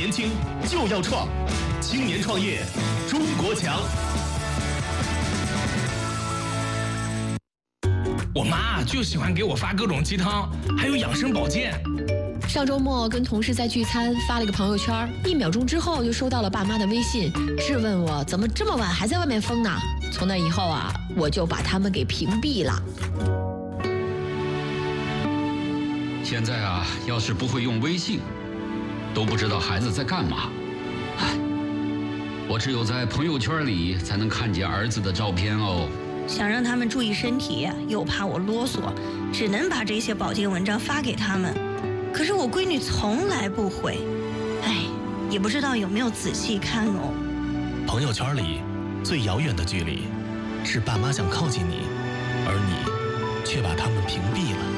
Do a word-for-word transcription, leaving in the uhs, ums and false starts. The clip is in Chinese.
年轻就要创，青年创业中国强。 我妈就喜欢给我发各种鸡汤，还有养生保健。 上周末跟同事在聚餐，发了个朋友圈，一秒钟之后就收到了爸妈的微信，质问我怎么这么晚还在外面疯呢？从那以后啊，我就把他们给屏蔽了。 现在啊，要是不会用微信，都不知道孩子在干嘛。唉，我只有在朋友圈里才能看见儿子的照片哦。 想让他们注意身体，又怕我啰嗦，只能把这些保健文章发给他们。可是我闺女从来不回，哎，也不知道有没有仔细看哦。 朋友圈里最遥远的距离，是爸妈想靠近你，而你却把他们屏蔽了。